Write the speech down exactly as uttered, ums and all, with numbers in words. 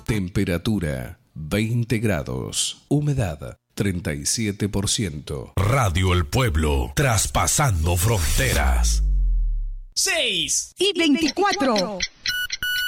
Temperatura veinte grados. Humedad treinta y siete por ciento. Radio El Pueblo, traspasando fronteras. seis y veinticuatro.